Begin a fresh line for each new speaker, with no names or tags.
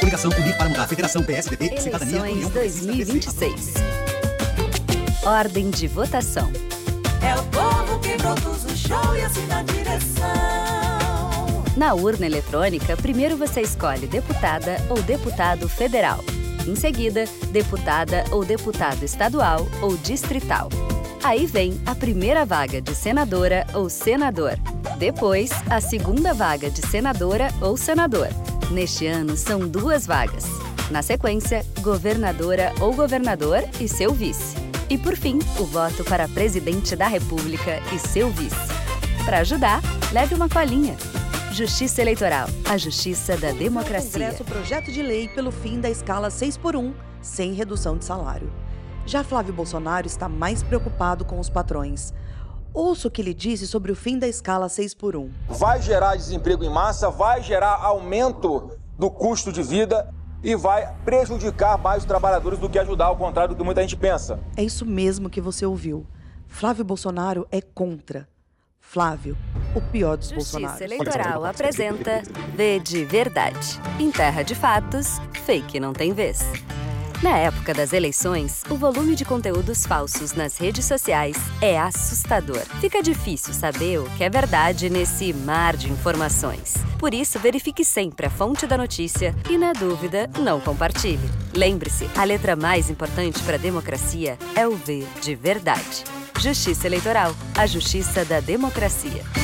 Coligação Unir para Mudar. Federação PSDB, Cidadania, União
Eleições 2026. Ordem de votação.
É o povo que produz o show e assina a direção.
Na urna eletrônica, primeiro você escolhe deputada ou deputado federal. Em seguida, deputada ou deputado estadual ou distrital. Aí vem a primeira vaga de senadora ou senador. Depois, a segunda vaga de senadora ou senador. Neste ano, são 2 vagas. Na sequência, governadora ou governador e seu vice. E, por fim, o voto para presidente da República e seu vice. Para ajudar, leve uma colinha. Justiça Eleitoral, a justiça da democracia.
Congresso projeto de lei pelo fim da escala 6x1, sem redução de salário. Já Flávio Bolsonaro está mais preocupado com os patrões. Ouça o que ele disse sobre o fim da escala 6x1.
Vai gerar desemprego em massa, vai gerar aumento do custo de vida e vai prejudicar mais os trabalhadores do que ajudar, ao contrário do que muita gente pensa.
É isso mesmo que você ouviu. Flávio Bolsonaro é contra. Flávio, o pior dos Bolsonaros.
Justiça Eleitoral apresenta V de Verdade. Em terra de fatos, fake não tem vez. Na época das eleições, o volume de conteúdos falsos nas redes sociais é assustador. Fica difícil saber o que é verdade nesse mar de informações. Por isso, verifique sempre a fonte da notícia e, na dúvida, não compartilhe. Lembre-se, a letra mais importante para a democracia é o V de Verdade. Justiça Eleitoral, a justiça da democracia.